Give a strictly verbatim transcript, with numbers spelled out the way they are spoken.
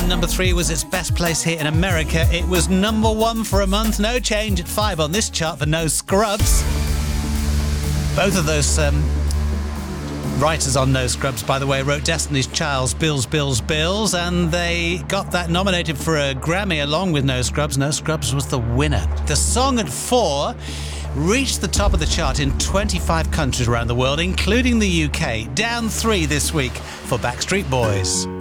Time, number three was its best place hit in America. It was number one for a month. No change at five on this chart for No Scrubs. Both of those um, writers on No Scrubs, by the way, wrote Destiny's Child's Bills, Bills, Bills, and they got that nominated for a Grammy along with No Scrubs. No Scrubs was the winner. The song at four reached the top of the chart in twenty-five countries around the world, including the U K. Down three this week for Backstreet Boys.